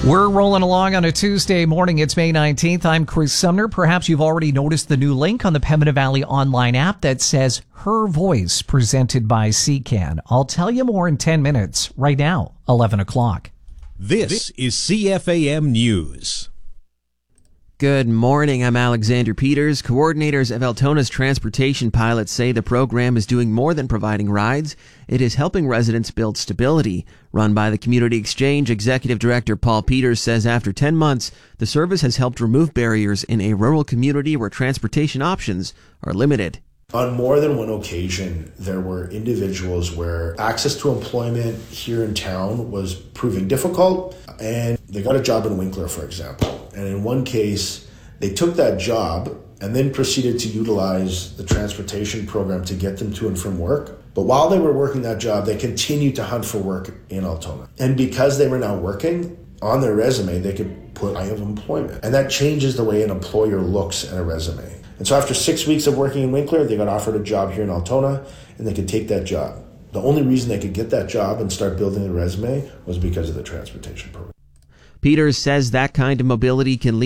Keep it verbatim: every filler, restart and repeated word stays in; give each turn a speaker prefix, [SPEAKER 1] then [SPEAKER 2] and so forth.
[SPEAKER 1] We're rolling along on a Tuesday morning. It's May nineteenth. I'm Chris Sumner. Perhaps you've already noticed the new link on the Pembina Valley online app that says Her Voice, presented by C CAN. I'll tell you more in ten minutes. Right now, eleven o'clock.
[SPEAKER 2] This is C F A M News.
[SPEAKER 3] Good morning. I'm Alexander Peters. Coordinators of Altona's transportation pilots say the program is doing more than providing rides. It is helping residents build stability. Run by the Community Exchange, Executive Director Paul Peters says after ten months, the service has helped remove barriers in a rural community where transportation options are limited.
[SPEAKER 4] On more than one occasion, there were individuals where access to employment here in town was proving difficult, and they got a job in Winkler, for example. And in one case, they took that job and then proceeded to utilize the transportation program to get them to and from work. But while they were working that job, they continued to hunt for work in Altona. And because they were now working, on their resume, they could put I have employment. And that changes the way an employer looks at a resume. And so after six weeks of working in Winkler, they got offered a job here in Altona, and they could take that job. The only reason they could get that job and start building a resume was because of the transportation program.
[SPEAKER 3] Peters says that kind of mobility can lead